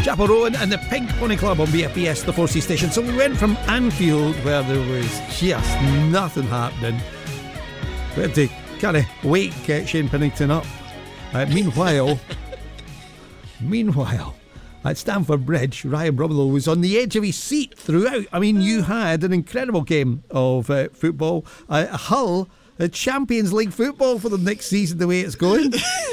Chapel Row and the Pink Pony Club on BFBS, the 4C station. So we went from Anfield, where there was just nothing happening. We had to kind of wake Shane Pennington up. Meanwhile, at Stamford Bridge, Ryan Bromwell was on the edge of his seat throughout. I mean, you had an incredible game of football. Hull, Champions League football for the next season, the way it's going.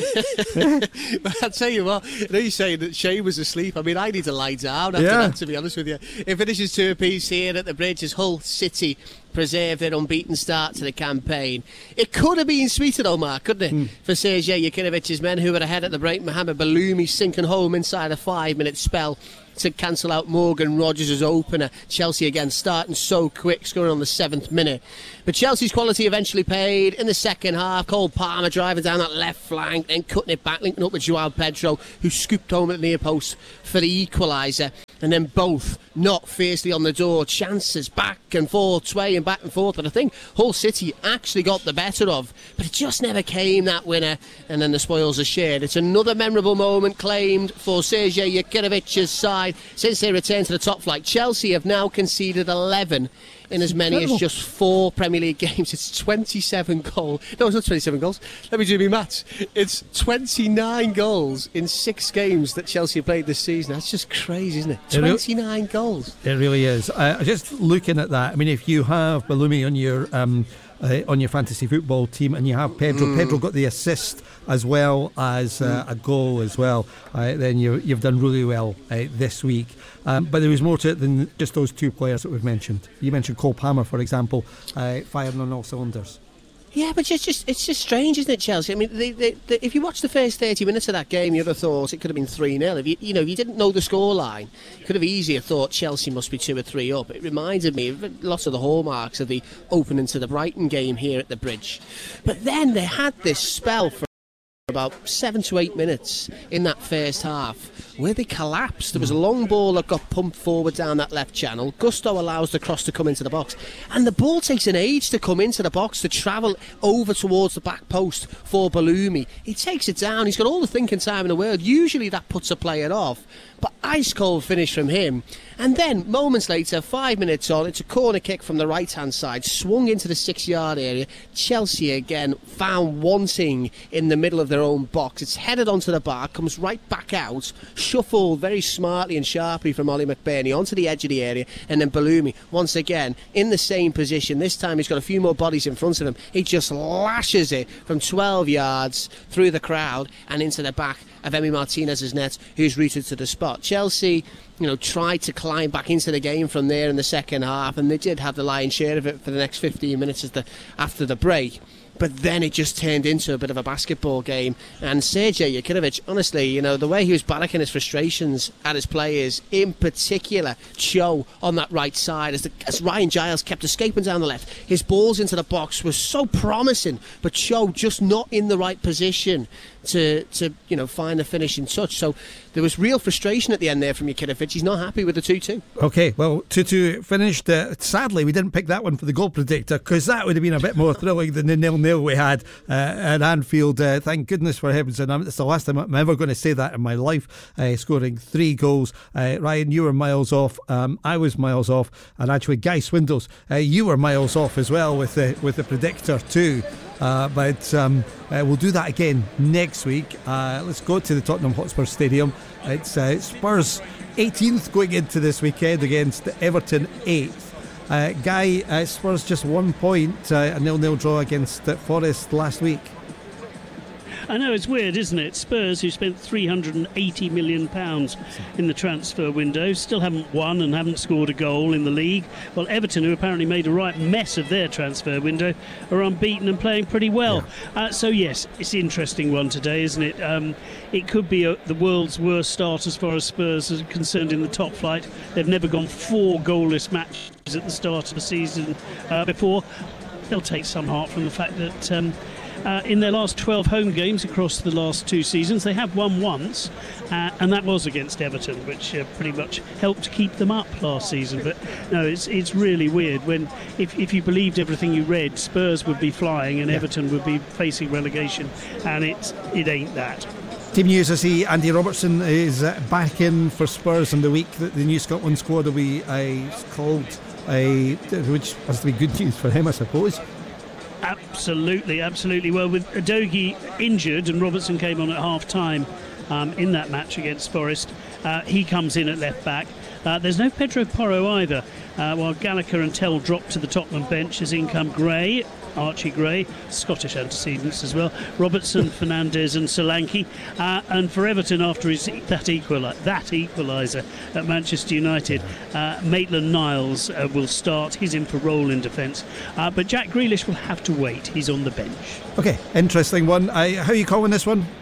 But I'll tell you what, you're saying that Shane was asleep. I mean, I need to lie down after that, to be honest with you. It finishes 2-apiece here at the Bridge as Hull City preserve their unbeaten start to the campaign. It could have been sweeter though, Mark, couldn't it? For Sergej Jakinovic's men, who were ahead at the break. Mohamed Baloumi sinking home inside a 5-minute spell to cancel out Morgan Rogers' opener. Chelsea again starting so quick, scoring on the 7th minute. But Chelsea's quality eventually paid in the second half. Cole Palmer driving down that left flank, then cutting it back, linking up with Joao Pedro, who scooped home at the near post for the equaliser. And then both not fiercely on the door. Chances back and forth, swaying back and forth. And I think Hull City actually got the better of, but it just never came, that winner. And then the spoils are shared. It's another memorable moment claimed for Sergej Jakinovic's side since they returned to the top flight. Chelsea have now conceded 11 in as many as just 4 Premier League games. It's 27 goals. No, it's not 27 goals. Let me do my maths. It's 29 goals in 6 games that Chelsea have played this season. That's just crazy, isn't it? 29 goals. It really is. Just looking at that, I mean, if you have Baloumi on your fantasy football team and you have Pedro got the assist as well as a goal as well, then you've done really well this week. But there was more to it than just those 2 players that we've mentioned. You mentioned Cole Palmer, for example, firing on all cylinders. Yeah, but it's just strange, isn't it, Chelsea? I mean, if you watch the first 30 minutes of that game, you'd have thought it could have been 3-0. If you didn't know the scoreline, you could have easier thought Chelsea must be 2 or 3 up. It reminded me of lots of the hallmarks of the opening to the Brighton game here at the Bridge. But then they had this spell for about 7 to 8 minutes in that first half where they collapsed. There was a long ball that got pumped forward down that left channel. Gusto allows the cross to come into the box, and the ball takes an age to come into the box, to travel over towards the back post for Baloumi. He takes it down. He's got all the thinking time in the world. Usually that puts a player off, but ice cold finish from him. And then moments later, 5 minutes on, it's a corner kick from the right hand side, swung into the 6-yard area. Chelsea again found wanting in the middle of their own box. It's headed onto the bar, comes right back out, shuffled very smartly and sharply from Ollie McBurney onto the edge of the area, and then Baloumi once again in the same position. This time he's got a few more bodies in front of him. He just lashes it from 12 yards through the crowd and into the back of Emi Martinez's net, who's rooted to the spot. Chelsea, tried to climb back into the game from there in the second half, and they did have the lion's share of it for the next 15 minutes after the break. But then it just turned into a bit of a basketball game. And Sergej Jakinovic, honestly, the way he was barracking his frustrations at his players, in particular Cho on that right side, as Ryan Giles kept escaping down the left. His balls into the box was so promising, but Cho just not in the right position to find the finishing touch. So there was real frustration at the end there from Jakinovic. He's not happy with the 2-2. Okay, well, 2-2 finished. Sadly, we didn't pick that one for the goal predictor, because that would have been a bit more thrilling than the 0-0 we had at Anfield. Thank goodness for heavens, and it's the last time I'm ever going to say that in my life, scoring 3 goals. Ryan, you were miles off. I was miles off, and actually Guy Swindles, you were miles off as well with the predictor too. But we'll do that again next week. Let's go to the Tottenham Hotspur Stadium. It's Spurs 18th going into this weekend against Everton 8th. Guy, Spurs just 1 point, a 0-0 draw against Forest last week. I know, it's weird, isn't it? Spurs, who spent £380 million in the transfer window, still haven't won and haven't scored a goal in the league. Well, Everton, who apparently made a right mess of their transfer window, are unbeaten and playing pretty well. Yeah. So, yes, it's an interesting one today, isn't it? It could be the world's worst start as far as Spurs are concerned in the top flight. They've never gone 4 goalless matches at the start of the season before. They'll take some heart from the fact that in their last 12 home games across the last 2 seasons, they have won once, and that was against Everton, which pretty much helped keep them up last season. But no, it's really weird when, if you believed everything you read, Spurs would be flying and Everton would be facing relegation, and it ain't that. Team news, I see Andy Robertson is back in for Spurs in the week that the new Scotland squad will be called, which has to be good news for him, I suppose. Absolutely. Well, with Udogie injured and Robertson came on at half-time in that match against Forest, he comes in at left-back. There's no Pedro Porro either, while Gallagher and Tell drop to the Tottenham bench. As in come Gray, Archie Gray, Scottish antecedents as well, Robertson, Fernandes and Solanke, and for Everton after that equaliser at Manchester United, Maitland-Niles will start. He's in for role in defence, but Jack Grealish will have to wait. He's on the bench. Okay, interesting one. How are you calling this one?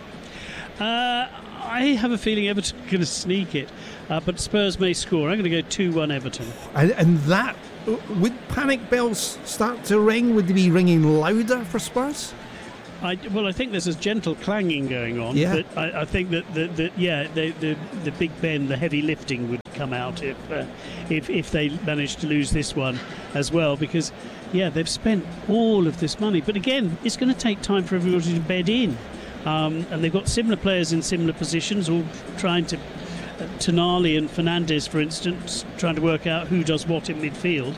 I have a feeling Everton are going to sneak it, but Spurs may score. I'm going to go 2-1 Everton. And that, would panic bells start to ring? Would they be ringing louder for Spurs? I think there's a gentle clanging going on, yeah. But I think that the Big Ben, the heavy lifting would come out if they manage to lose this one as well, because they've spent all of this money. But again, it's going to take time for everybody to bed in. And they've got similar players in similar positions, all trying to Tonali and Fernandes, for instance, trying to work out who does what in midfield.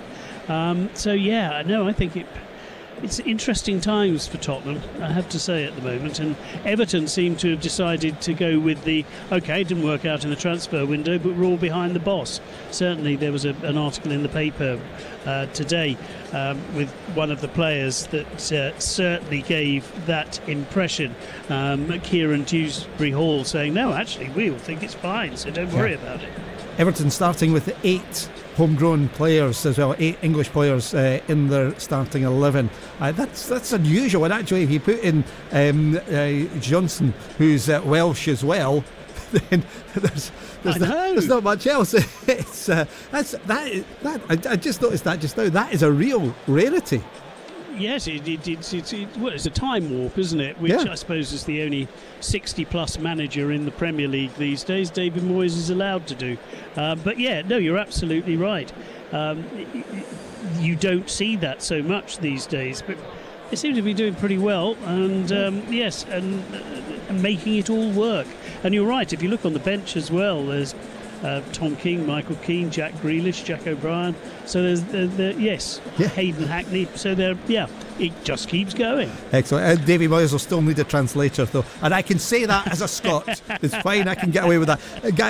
I think it's interesting times for Tottenham, I have to say, at the moment. And Everton seem to have decided to go with it didn't work out in the transfer window, but we're all behind the boss. Certainly there was an article in the paper today with one of the players that certainly gave that impression, Kieran Dewsbury Hall, saying, no, actually, we all think it's fine, so don't worry about it. Everton starting with 8 homegrown players as well, 8 English players in their starting 11. That's unusual. And actually, if you put in Johnson, who's Welsh as well, then there's not much else. It's I just noticed that just now. That is a real rarity. Yes, it's a time warp, isn't it? Which I suppose is the only 60-plus manager in the Premier League these days. David Moyes is allowed to do. You're absolutely right. You don't see that so much these days, but they seem to be doing pretty well. And and making it all work. And you're right. If you look on the bench as well, there's Tom King, Michael Keane, Jack Grealish, Jack O'Brien. So there's Hayden Hackney. So it just keeps going. Excellent. Davy Moyes will still need a translator though, and I can say that as a Scot. It's fine. I can get away with that. Guys,